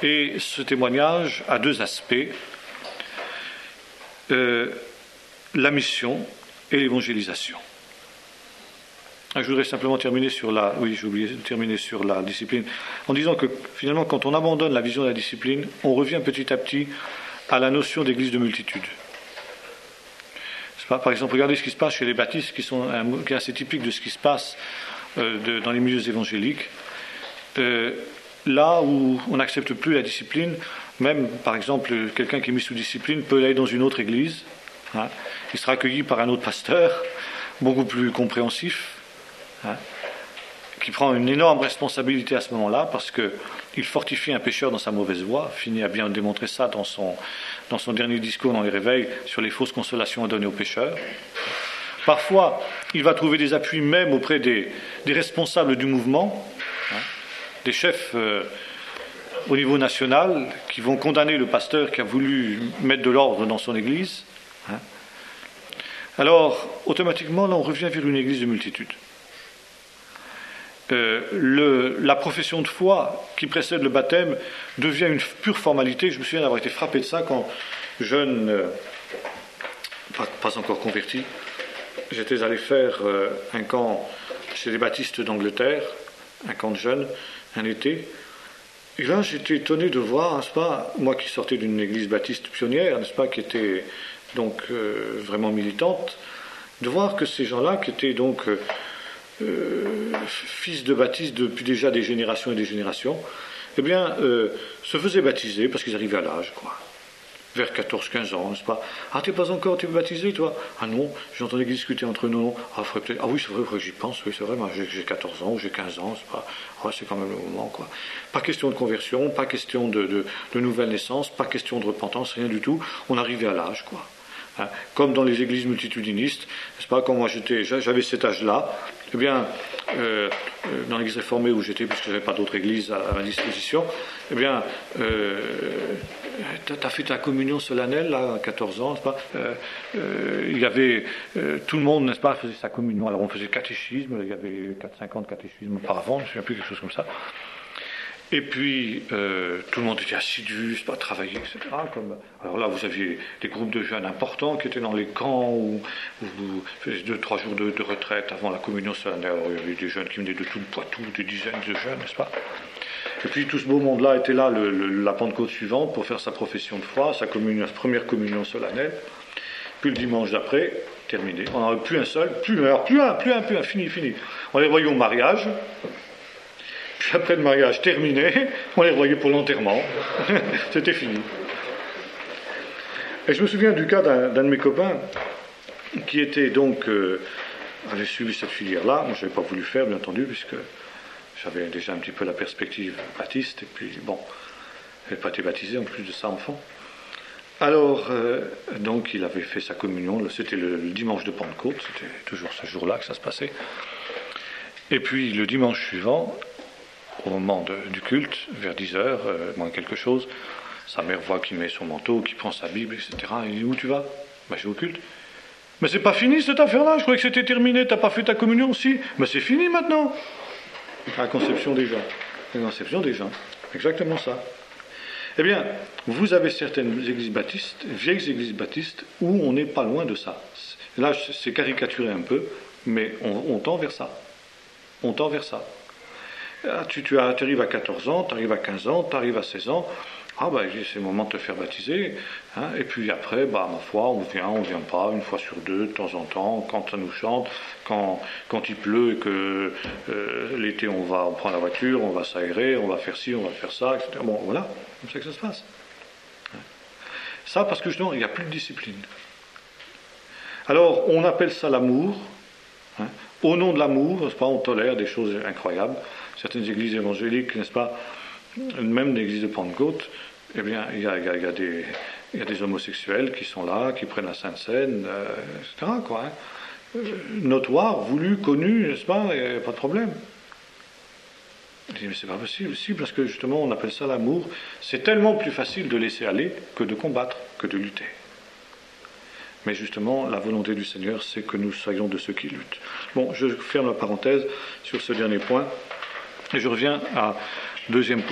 Et ce témoignage a deux aspects, la mission et l'évangélisation. Je voudrais simplement terminer sur j'ai oublié de terminer sur la discipline, en disant que finalement, quand on abandonne la vision de la discipline, on revient petit à petit à la notion d'église de multitude. Par exemple, regardez ce qui se passe chez les baptistes, qui est assez typique de ce qui se passe dans les milieux évangéliques. Là où on n'accepte plus la discipline, même par exemple quelqu'un qui est mis sous discipline peut aller dans une autre église, il sera accueilli par un autre pasteur, beaucoup plus compréhensif, qui prend une énorme responsabilité à ce moment-là, parce qu'il fortifie un pécheur dans sa mauvaise voie. Fini a bien démontré ça dans son dernier discours dans les réveils sur les fausses consolations à donner aux pécheurs. Parfois, il va trouver des appuis même auprès des responsables du mouvement, des chefs au niveau national, qui vont condamner le pasteur qui a voulu mettre de l'ordre dans son église. Alors, automatiquement, là, on revient vers une église de multitude. La profession de foi qui précède le baptême devient une pure formalité. Je me souviens d'avoir été frappé de ça quand jeune, pas encore converti, j'étais allé faire un camp chez les baptistes d'Angleterre, un camp de jeunes, un été. Et là, j'étais étonné de voir, n'est-ce pas, moi qui sortais d'une église baptiste pionnière, n'est-ce pas, qui était donc vraiment militante, de voir que ces gens-là, qui étaient donc fils de baptistes depuis déjà des générations et des générations, eh bien, se faisaient baptiser parce qu'ils arrivaient à l'âge, quoi. Vers 14-15 ans, n'est-ce pas? Ah, t'es pas encore, t'es baptisé, toi? Ah non, j'entendais discuter entre nous. Ah, oui, c'est vrai, j'y pense, oui, c'est vrai, moi, j'ai 14 ans ou j'ai 15 ans, c'est pas... Ah, c'est quand même le moment, quoi. Pas question de conversion, pas question de nouvelle naissance, pas question de repentance, rien du tout. On arrivait à l'âge, quoi. Comme dans les églises multitudinistes, n'est-ce pas, quand moi j'avais cet âge-là, eh bien, dans l'église réformée où j'étais, puisque je n'avais pas d'autre église à ma disposition, eh bien, t'as fait ta communion solennelle, là, à 14 ans, n'est-ce pas, il y avait, tout le monde, n'est-ce pas, faisait sa communion, alors on faisait le catéchisme, il y avait 4-5 ans de catéchisme auparavant, je ne me souviens plus, quelque chose comme ça. Et puis, tout le monde était assidu, c'est pas travailler, etc. Alors là, vous aviez des groupes de jeunes importants qui étaient dans les camps où vous faisiez 2-3 jours de retraite avant la communion solennelle. Alors, il y avait des jeunes qui venaient de tout le Poitou, des dizaines de jeunes, n'est-ce pas? Et puis, tout ce beau monde-là était là la Pentecôte suivante pour faire sa profession de foi, sa première communion solennelle. Puis le dimanche d'après, terminé. On n'en avait plus un seul, plus un, fini. On les voyait au mariage. Puis après le mariage terminé, on les revoyait pour l'enterrement. C'était fini. Et je me souviens du cas d'un de mes copains qui était donc avait suivi cette filière-là. Moi, je n'avais pas voulu faire, bien entendu, puisque j'avais déjà un petit peu la perspective baptiste. Et puis, bon, je n'avais pas été baptisé en plus de ça, enfant. Alors, donc, il avait fait sa communion. C'était le dimanche de Pentecôte. C'était toujours ce jour-là que ça se passait. Et puis, le dimanche suivant, au moment du culte, vers 10h, moins quelque chose, sa mère voit qu'il met son manteau, qu'il prend sa Bible, etc. Il dit, où tu vas? Ben, je vais au culte. Mais c'est pas fini cette affaire-là, je croyais que c'était terminé, t'as pas fait ta communion aussi. Mais c'est fini maintenant. La conception des gens. La conception des gens. Exactement ça. Eh bien, vous avez certaines églises baptistes, vieilles églises baptistes, où on n'est pas loin de ça. Là, c'est caricaturé un peu, mais on tend vers ça. On tend vers ça. Tu arrives à 14 ans, tu arrives à 15 ans, tu arrives à 16 ans, c'est le moment de te faire baptiser, et puis après, ma foi, on vient pas, une fois sur deux, de temps en temps, quand ça nous chante, quand il pleut et que l'été on prend la voiture, on va s'aérer, on va faire ci, on va faire ça, etc. Bon, voilà, comme ça que ça se passe. Ça parce que justement, il n'y a plus de discipline. Alors, on appelle ça l'amour, au nom de l'amour, n'est-ce pas, on tolère des choses incroyables. Certaines églises évangéliques, n'est-ce pas, même l'église de Pentecôte, eh bien, il y a des homosexuels qui sont là, qui prennent la Sainte Seine, etc., quoi. Notoires, voulus, connus, n'est-ce pas, il n'y a pas de problème. Je dis, mais c'est pas possible, si, parce que justement, on appelle ça l'amour. C'est tellement plus facile de laisser aller que de combattre, que de lutter. Mais justement, la volonté du Seigneur, c'est que nous soyons de ceux qui luttent. Bon, je ferme la parenthèse sur ce dernier point. Et je reviens à deuxième point.